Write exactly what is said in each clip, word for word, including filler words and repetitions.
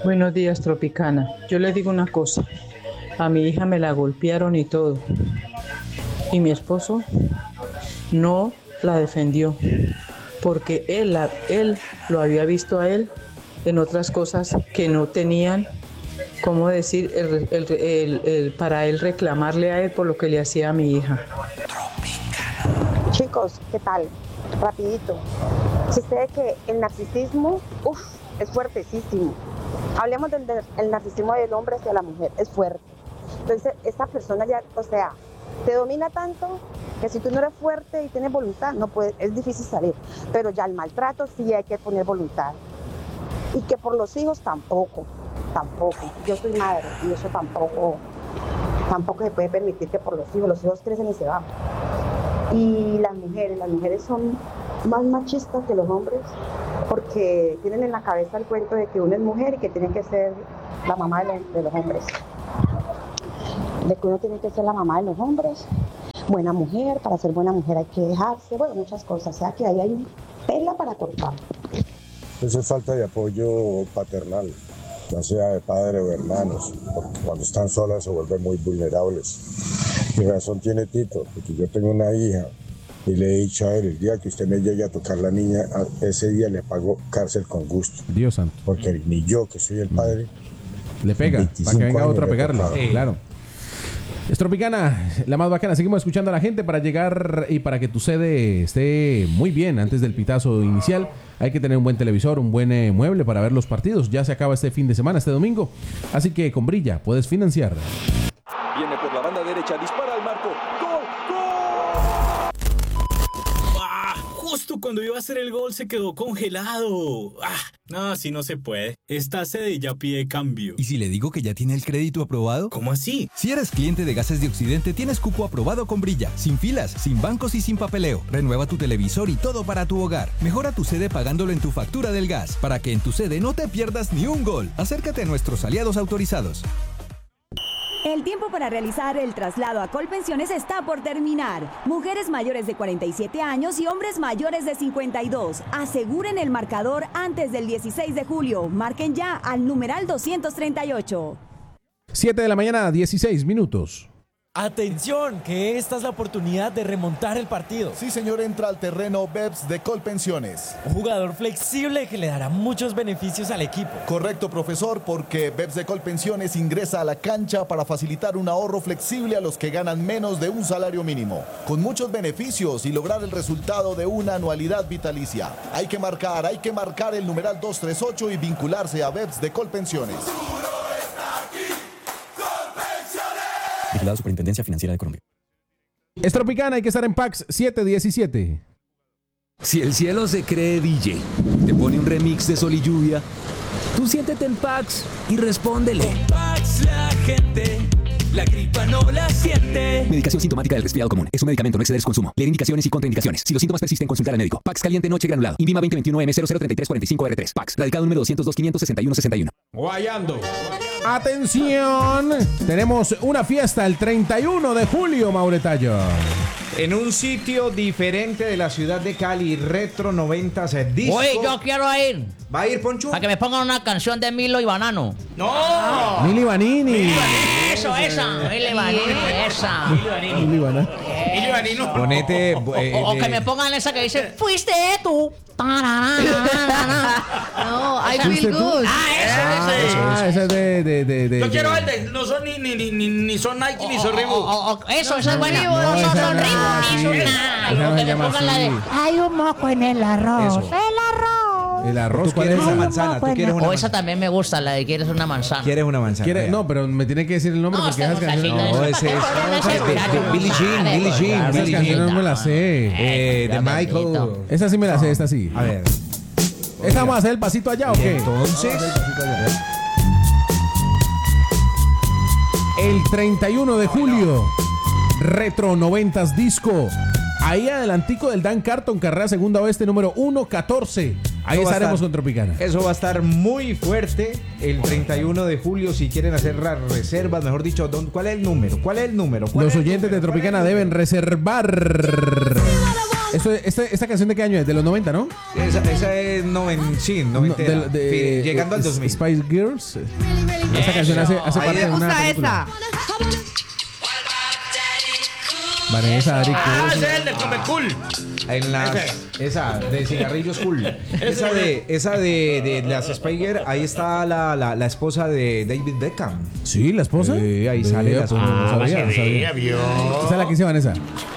Buenos días, Tropicana. Yo le digo una cosa. A mi hija me la golpearon y todo. Y mi esposo no la defendió. Porque él, la, él lo había visto a él en otras cosas que no tenían, cómo decir, el, el, el, el, para él reclamarle a él por lo que le hacía a mi hija. Chicos, ¿qué tal? Rapidito. Sucede que el narcisismo, uff, es fuertesísimo. Hablemos del, del narcisismo del hombre hacia la mujer, es fuerte. Entonces, esta persona ya, o sea, te domina tanto que si tú no eres fuerte y tienes voluntad, no puedes, es difícil salir. Pero ya el maltrato sí hay que poner voluntad. Y que por los hijos tampoco, tampoco. Yo soy madre y eso tampoco, tampoco se puede permitir que por los hijos, los hijos crecen y se van. Y las mujeres, las mujeres son más machistas que los hombres porque tienen en la cabeza el cuento de que uno es mujer y que tiene que ser la mamá de los, de los hombres. De que uno tiene que ser la mamá de los hombres, buena mujer, para ser buena mujer hay que dejarse, bueno, muchas cosas, o sea que ahí hay tela para cortar. Eso es falta de apoyo paternal, ya sea de padre o de hermanos, porque cuando están solas se vuelven muy vulnerables. Y razón tiene Tito, porque yo tengo una hija y le he dicho a él, el día que usted me llegue a tocar la niña, ese día le pago cárcel con gusto. Dios santo. Porque ni yo, que soy el padre, le pega, para que venga otra a pegarle. Sí. Claro. Es Tropicana, la más bacana. Seguimos escuchando a la gente para llegar y para que tu sede esté muy bien antes del pitazo inicial. Hay que tener un buen televisor, un buen eh, mueble para ver los partidos. Ya se acaba este fin de semana, este domingo. Así que con Brilla puedes financiar. Viene por la banda derecha, dispara al marco. ¡Gol! ¡Gol! ¡Ah! Justo cuando iba a hacer el gol se quedó congelado. ¡Ah! No, así no se puede. Esta sede ya pide cambio. ¿Y si le digo que ya tiene el crédito aprobado? ¿Cómo así? Si eres cliente de Gases de Occidente, tienes cupo aprobado con Brilla. Sin filas, sin bancos y sin papeleo. Renueva tu televisor y todo para tu hogar. Mejora tu sede pagándolo en tu factura del gas. Para que en tu sede no te pierdas ni un gol. Acércate a nuestros aliados autorizados. El tiempo para realizar el traslado a Colpensiones está por terminar. Mujeres mayores de cuarenta y siete años y hombres mayores de cincuenta y dos. Aseguren el marcador antes del dieciséis de julio. Marquen ya al numeral doscientos treinta y ocho. siete de la mañana, dieciséis minutos. Atención, que esta es la oportunidad de remontar el partido. Sí, señor, entra al terreno Beps de Colpensiones. Un jugador flexible que le dará muchos beneficios al equipo. Correcto, profesor, porque Beps de Colpensiones ingresa a la cancha para facilitar un ahorro flexible a los que ganan menos de un salario mínimo, con muchos beneficios y lograr el resultado de una anualidad vitalicia. Hay que marcar, hay que marcar el numeral doscientos treinta y ocho y vincularse a Beps de Colpensiones. Vigilado Superintendencia Financiera de Colombia. Es Tropicana, hay que estar en Pax siete diecisiete. Si el cielo se cree D J, te pone un remix de Sol y Lluvia, tú siéntete en Pax y respóndele. En Pax la gente, la gripa no la siente. Medicación sintomática del resfriado común. Es un medicamento, no exceder su consumo. Leer indicaciones y contraindicaciones. Si los síntomas persisten, consultar al médico. Pax caliente noche granulado. Invima veinte veintiuno M cero cero treinta y tres cuarenta y cinco R tres. Pax. Radicado número doscientos dos quinientos sesenta y uno sesenta y uno. Guayando. Atención. Tenemos una fiesta el treinta y uno de julio, Mauretallo. En un sitio diferente de la ciudad de Cali, Retro noventas Disco. Oye, yo quiero ir. ¿Va a ir, Poncho? Para que me pongan una canción de Milo y Banano. ¡No! Mili Vanini. Eso, esa. Mili Vanini, esa. Mili Vanini. Mili Vanino. Ponete. O, o, o que me pongan esa que dice, fuiste tú. No, I feel good. Ah, eso, Ah, eso. ah, esa es de, de, de, de Yo de- quiero el de. No son ni, ni, ni, ni, ni son Nike ni son Reebok. O- o- Eso, esa es buena. No, No, esa son no, Reebok sí. ni son Esa nada. no O se que me llama pongan la de, así. hay un moco en el arroz. Eso. El arroz. El arroz, Tú ¿cuál quieres es una esa? manzana. Tú quieres una O esa manzana. también me gusta, la de quieres una manzana. Quieres una manzana. ¿Quiere? vea. No, pero me tiene que decir el nombre No, porque esas estamos canciones así, no, No, ¿para ese qué es. ponen ese Bi- muchacho? Bi- Billie Jean, Sabe, Billie Jean, esas Billie canciones no me Jean. las sé. Eh, de Ya, Michael. bendito. Esa sí me la sé, esta sí. A ver. ¿Esta vamos a hacer el pasito allá o Y qué? entonces. El treinta y uno de julio, Retro noventas Disco. Ahí adelantico del Dan Carton, carrera segunda oeste número ciento catorce. Ahí Eso va a estaremos estar- con Tropicana. Eso va a estar muy fuerte el treinta y uno de julio. Si quieren hacer las reservas, mejor dicho, ¿dónde- ¿cuál es el número? ¿Cuál es el número? ¿Cuál Los es el oyentes de número? ¿Cuál es el Tropicana número? deben reservar. Esto, este, ¿Esta canción de qué año es? De los noventa, ¿no? Esa, esa es noven, sí, noventa. No, de, de, llegando al dos mil. Spice Girls. Esta canción hace, hace parte de una película. Vanessa, Ari, Ah, ese es el de Club Cool. En las, esa de cigarrillos cool. Esa de, esa de, de las Spiger, ahí está la, la, la esposa de David Beckham. Sí, la esposa. Sí, ahí sale la esposa. Ah, no sabía, no sabía, sabía. vio. Esa es la que dice Vanessa.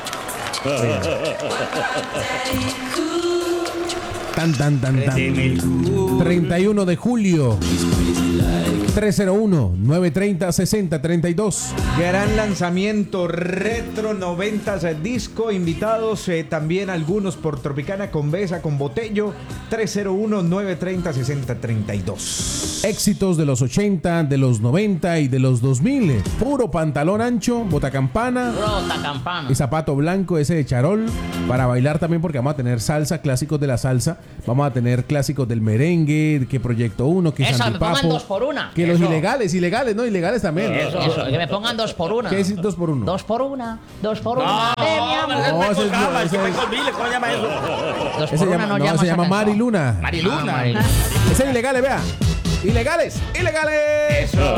Tan, tan, tan, tan. treinta y uno de julio. tres cero uno, nueve tres cero, seis cero tres dos. Gran lanzamiento retro noventas disco. Invitados eh, también algunos por Tropicana con Besa, con Botello. tres cero uno, nueve tres cero, seis cero tres dos. Éxitos de los ochenta, de los noventa y de los dos mil. Puro pantalón ancho, botacampana. Rota campana. Y zapato blanco, ese de charol. Para bailar también, porque vamos a tener salsa, clásicos de la salsa. Vamos a tener clásicos del merengue, que Proyecto uno, que Eso, Santipapo. me pongan dos por una. Que Eso. los ilegales, ilegales, ¿no? Ilegales también. Eso, eso, que me pongan dos por una. ¿Qué es dos por uno? Dos por una, dos por No, una. Eh, mi amor. no, No, ese es- Calma, ese es que es- Michael Vile, ¿cómo se llama eso? Dos Ese por una llama- no, no, llama se esa llama canción. Mariluna. Mariluna. Ah, Mariluna. Ese es ilegales, vea. Ilegales, ilegales. Eso.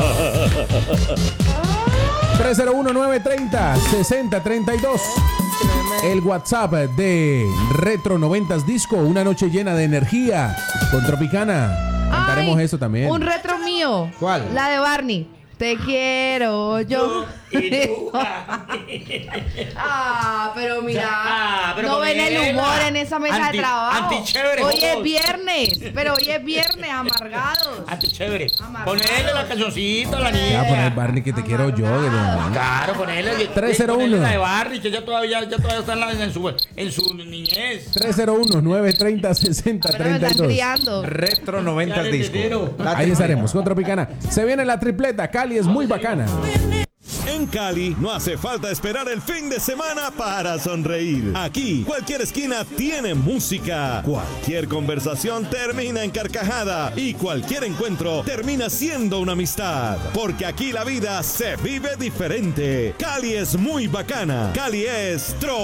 tres cero uno, nueve tres cero, seis cero tres dos. El WhatsApp de Retro noventas Disco. Una noche llena de energía con Tropicana. Cantaremos Ay, eso también. Un retro mío. ¿Cuál? La de Barney. Te quiero yo. Ah, pero mira. Ah, pero no ven el Gabriela. humor en esa mesa Anti- de trabajo. antichévere, Hoy es vos. viernes. Pero hoy es viernes, amargados. Ah, qué chévere. Amargados. Ponele la cancioncita a la Ya, niña. poner Barney, que te quiero yo. que no- Claro, ponele. tres cero uno. ponele la de Barney, que ya todavía, ya todavía está en, la- en su, en su niñez. tres cero uno, nueve tres cero, seis cero Pero me tres están dos. criando. Retro noventas Ya, disco. entendieron. La Ahí estaremos con Tropicana. Se viene la tripleta. Cali es muy bacana. En Cali no hace falta esperar el fin de semana para sonreír. Aquí, cualquier esquina tiene música. Cualquier conversación termina en carcajada. Y cualquier encuentro termina siendo una amistad. Porque aquí la vida se vive diferente. Cali es muy bacana. Cali es Tro.